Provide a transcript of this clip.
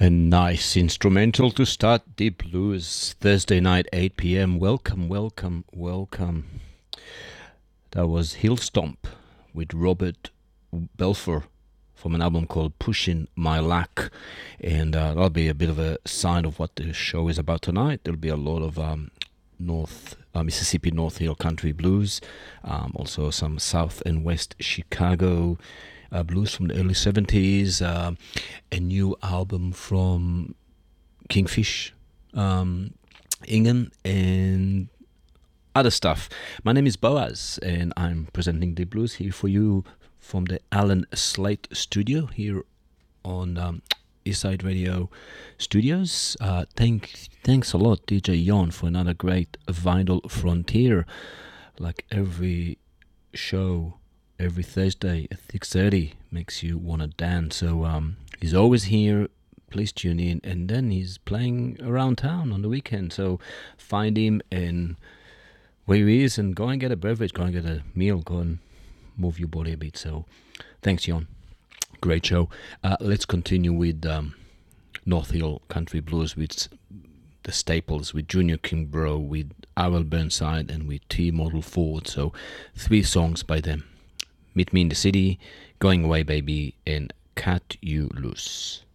A nice instrumental to start Deep Blues Thursday night, 8 p.m. Welcome, welcome, welcome. That was Hill Stomp with Robert Belfer from an album called Pushin' My Luck. And that'll be a bit of a sign of what the show is about tonight. There'll be a lot of Mississippi North Hill country blues, also some South and West Chicago blues from the early 70s, a new album from Kingfish, Ingham, and other stuff. My name is Boaz, and I'm presenting the blues here for you from the Alan Slate studio here on Eastside Radio Studios. Thanks a lot, DJ Yon, for another great Vinyl Frontier. Like every show, every Thursday at 6:30 makes you want to dance. So he's always here. Please tune in. And then he's playing around town on the weekend. So find him and where he is and go and get a beverage, go and get a meal, go and move your body a bit. So thanks, Jon. Great show. Let's continue with North Hill Country Blues with the staples, with Junior Kimbrough, with Howell Burnside, and with T. Model Ford. So 3 songs by them. Meet Me in the City, Going Away Baby, and Cut You Loose.